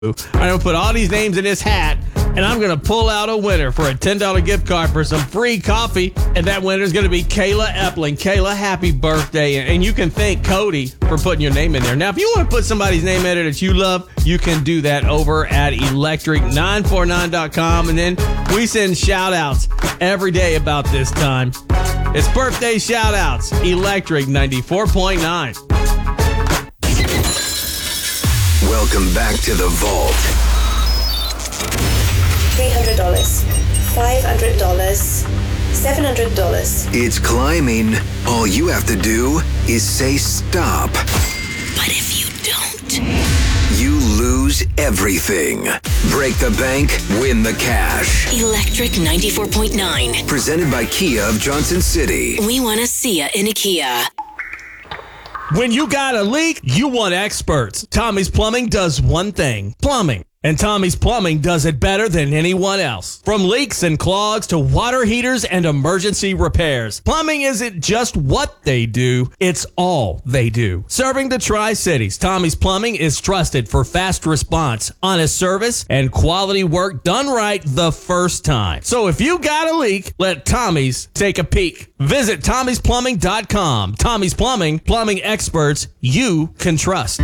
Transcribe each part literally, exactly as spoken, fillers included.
I'm going to put all these names in this hat, and I'm going to pull out a winner for a ten dollars gift card for some free coffee, and that winner is going to be Kayla Epling. Kayla, happy birthday, and you can thank Cody for putting your name in there. Now, if you want to put somebody's name in there that you love, you can do that over at electric nine four nine dot com, and then we send shout-outs every day about this time. It's birthday shout-outs, Electric ninety-four point nine. Welcome back to the vault. three hundred dollars, five hundred dollars, seven hundred dollars. It's climbing. All you have to do is say stop. But if you don't, you lose everything. Break the bank, win the cash. Electric ninety-four point nine. Presented by Kia of Johnson City. We want to see ya in a Kia. When you got a leak, you want experts. Tommy's Plumbing does one thing, plumbing. And Tommy's Plumbing does it better than anyone else. From leaks and clogs to water heaters and emergency repairs, plumbing isn't just what they do, it's all they do. Serving the Tri-Cities, Tommy's Plumbing is trusted for fast response, honest service, and quality work done right the first time. So if you got a leak, let Tommy's take a peek. Visit Tommy's Plumbing dot com. Tommy's Plumbing, plumbing experts you can trust.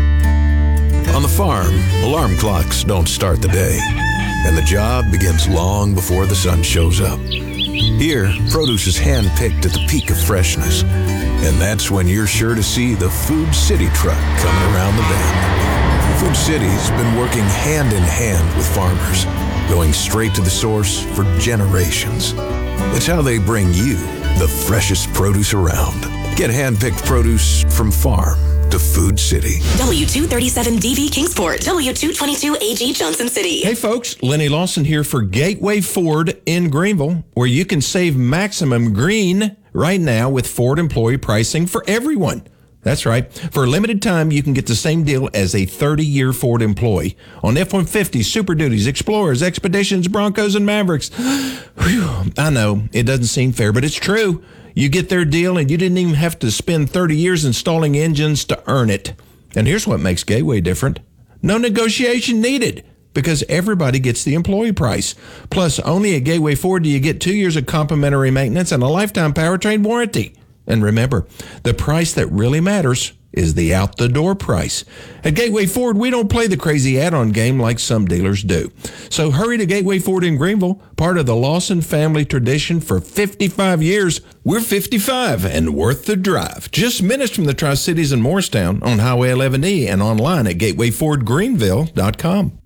On the farm, alarm clocks don't start the day, and the job begins long before the sun shows up. Here, produce is hand-picked at the peak of freshness, and that's when you're sure to see the Food City truck coming around the bend. Food City's been working hand-in-hand with farmers, going straight to the source for generations. It's how they bring you the freshest produce around. Get hand-picked produce from farm to Food City. W two thirty-seven D V Kingsport, W two twenty-two A G Johnson City. Hey folks, Lenny Lawson here for Gateway Ford in Greenville, where you can save maximum green right now with Ford employee pricing for everyone. That's right. For a limited time, you can get the same deal as a thirty-year Ford employee on F one fifties, Super Duties, Explorers, Expeditions, Broncos, and Mavericks. Whew, I know, it doesn't seem fair, but it's true. You get their deal, and you didn't even have to spend thirty years installing engines to earn it. And here's what makes Gateway different. No negotiation needed, because everybody gets the employee price. Plus, only at Gateway Ford do you get two years of complimentary maintenance and a lifetime powertrain warranty. And remember, the price that really matters is the out-the-door price. At Gateway Ford, we don't play the crazy add-on game like some dealers do. So hurry to Gateway Ford in Greenville, part of the Lawson family tradition for fifty-five years. We're fifty-five and worth the drive. Just minutes from the Tri-Cities in Morristown on Highway eleven E and online at gateway ford greenville dot com.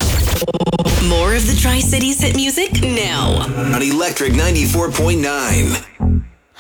More of the Tri-Cities hit music now On Electric ninety-four point nine.